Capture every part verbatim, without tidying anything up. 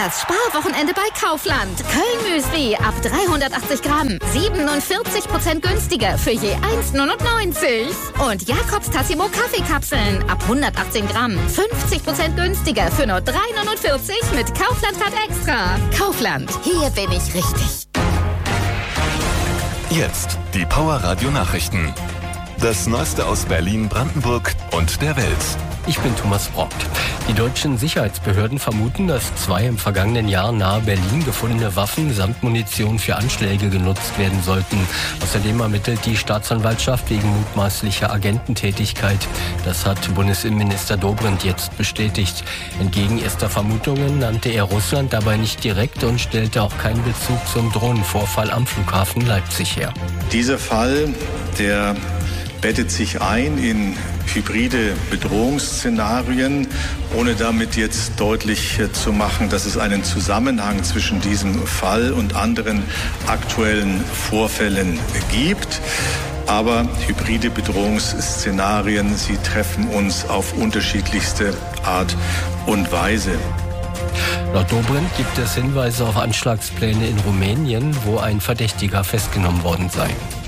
Das Sparwochenende bei Kaufland. Köln-Müsli ab dreihundertachtzig Gramm. siebenundvierzig Prozent günstiger für je eins neunundneunzig. Und Jakobs Tassimo Kaffeekapseln ab hundertachtzehn Gramm. fünfzig Prozent günstiger für nur drei neunundvierzig mit Kaufland-Card Extra. Kaufland, hier bin ich richtig. Jetzt die Power-Radio-Nachrichten. Das Neueste aus Berlin, Brandenburg und der Welt. Ich bin Thomas Brockt. Die deutschen Sicherheitsbehörden vermuten, dass zwei im vergangenen Jahr nahe Berlin gefundene Waffen samt Munition für Anschläge genutzt werden sollten. Außerdem ermittelt die Staatsanwaltschaft wegen mutmaßlicher Agententätigkeit. Das hat Bundesinnenminister Dobrindt jetzt bestätigt. Entgegen erster Vermutungen nannte er Russland dabei nicht direkt und stellte auch keinen Bezug zum Drohnenvorfall am Flughafen Leipzig her. Dieser Fall, der bettet sich ein in hybride Bedrohungsszenarien, ohne damit jetzt deutlich zu machen, dass es einen Zusammenhang zwischen diesem Fall und anderen aktuellen Vorfällen gibt. Aber hybride Bedrohungsszenarien, sie treffen uns auf unterschiedlichste Art und Weise. Laut Dobrindt gibt es Hinweise auf Anschlagspläne in Rumänien, wo ein Verdächtiger festgenommen worden sei.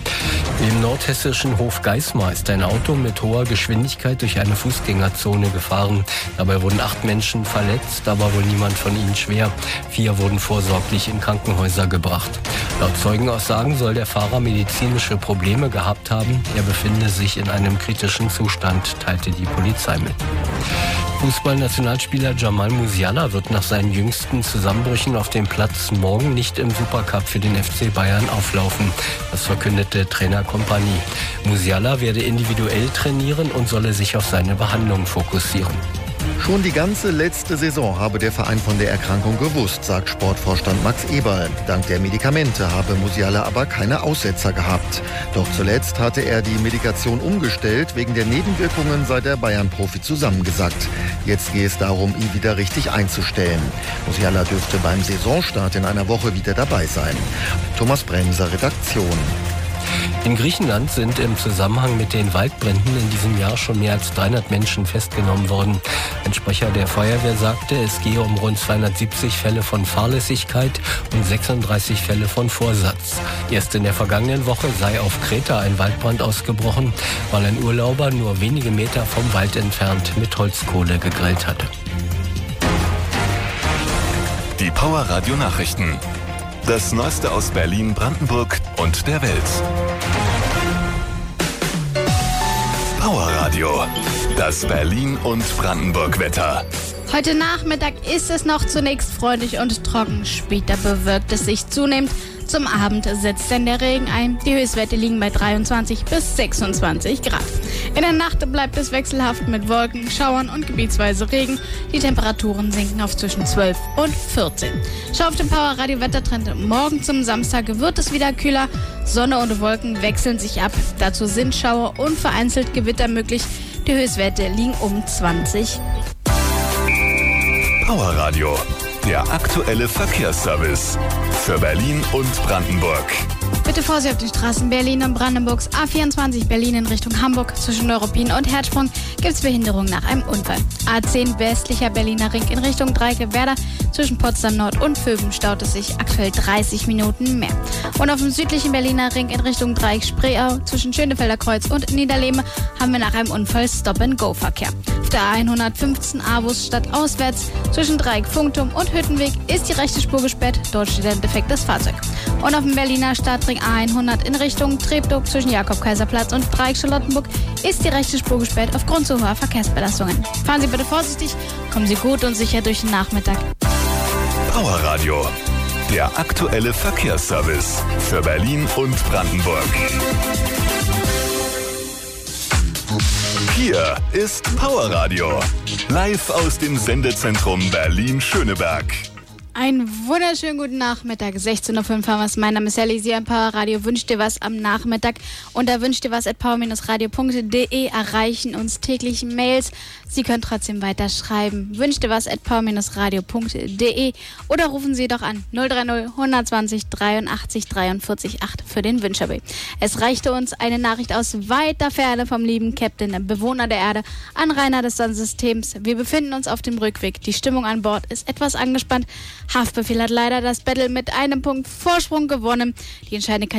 Im nordhessischen Hof Geismar ist ein Auto mit hoher Geschwindigkeit durch eine Fußgängerzone gefahren. Dabei wurden acht Menschen verletzt, aber wohl niemand von ihnen schwer. Vier wurden vorsorglich in Krankenhäuser gebracht. Laut Zeugenaussagen soll der Fahrer medizinische Probleme gehabt haben. Er befinde sich in einem kritischen Zustand, teilte die Polizei mit. Fußballnationalspieler Jamal Musiala wird nach seinen jüngsten Zusammenbrüchen auf dem Platz morgen nicht im Supercup für den F C Bayern auflaufen. Das verkündete Trainer Kompanie. Musiala werde individuell trainieren und solle sich auf seine Behandlung fokussieren. Schon die ganze letzte Saison habe der Verein von der Erkrankung gewusst, sagt Sportvorstand Max Eberl. Dank der Medikamente habe Musiala aber keine Aussetzer gehabt. Doch zuletzt hatte er die Medikation umgestellt. Wegen der Nebenwirkungen sei der Bayern-Profi zusammengesackt. Jetzt gehe es darum, ihn wieder richtig einzustellen. Musiala dürfte beim Saisonstart in einer Woche wieder dabei sein. Thomas Bremser, Redaktion. In Griechenland sind im Zusammenhang mit den Waldbränden in diesem Jahr schon mehr als dreihundert Menschen festgenommen worden. Ein Sprecher der Feuerwehr sagte, es gehe um rund zweihundertsiebzig Fälle von Fahrlässigkeit und sechsunddreißig Fälle von Vorsatz. Erst in der vergangenen Woche sei auf Kreta ein Waldbrand ausgebrochen, weil ein Urlauber nur wenige Meter vom Wald entfernt mit Holzkohle gegrillt hatte. Die Power-Radio-Nachrichten. Das Neueste aus Berlin, Brandenburg und der Welt. Power Radio. Das Berlin- und Brandenburg-Wetter. Heute Nachmittag ist es noch zunächst freundlich und trocken. Später bewölkt es sich zunehmend. Zum Abend setzt dann der Regen ein. Die Höchstwerte liegen bei dreiundzwanzig bis sechsundzwanzig Grad. In der Nacht bleibt es wechselhaft mit Wolken, Schauern und gebietsweise Regen. Die Temperaturen sinken auf zwischen zwölf und vierzehn. Schau auf den Power Radio Wettertrend. Morgen zum Samstag wird es wieder kühler. Sonne und Wolken wechseln sich ab. Dazu sind Schauer und vereinzelt Gewitter möglich. Die Höchstwerte liegen um zwanzig. Power Radio. Der aktuelle Verkehrsservice für Berlin und Brandenburg. Bitte Vorsicht auf den Straßen Berlin und Brandenburgs. A vierundzwanzig Berlin in Richtung Hamburg. Zwischen Neuruppin und Herzsprung gibt es Behinderung nach einem Unfall. A zehn westlicher Berliner Ring in Richtung Dreieck-Werder. Zwischen Potsdam Nord und Vöben staut es sich aktuell dreißig Minuten mehr. Und auf dem südlichen Berliner Ring in Richtung Dreieck-Spreeau zwischen Schönefelder Kreuz und Niederlehme haben wir nach einem Unfall Stop-and-Go-Verkehr. Auf der A hundertfünfzehn Avus stadtauswärts zwischen Dreieck-Funkturm und Hüttenweg ist die rechte Spur gesperrt. Dort steht ein defektes Fahrzeug. Und auf dem Berliner Stadtring A hundert in Richtung Treptow zwischen Jakob-Kaiser-Platz und Dreieck-Charlottenburg ist die rechte Spur gesperrt aufgrund zu hoher Verkehrsbelastungen. Fahren Sie bitte vorsichtig, kommen Sie gut und sicher durch den Nachmittag. Power Radio. Der aktuelle Verkehrsservice für Berlin und Brandenburg. Hier ist Power Radio. Live aus dem Sendezentrum Berlin-Schöneberg. Einen wunderschönen guten Nachmittag. sechzehn Uhr fünf haben wir es. Mein Name ist Ellie, Sie am Power Radio. Wünscht dir was am Nachmittag. Unter wünscht dir was at power radio punkt de erreichen uns täglich Mails. Sie können trotzdem weiter schreiben. Wünscht dir was at power radio punkt de oder rufen Sie doch an null drei null hundertzwanzig dreiundachtzig dreiundvierzig acht für den Wünscherbild. Es reichte uns eine Nachricht aus weiter Ferne vom lieben Captain, Bewohner der Erde, Anrainer des Sonnensystems. Wir befinden uns auf dem Rückweg. Die Stimmung an Bord ist etwas angespannt. Haftbefehl hat leider das Battle mit einem Punkt Vorsprung gewonnen. Die entscheidende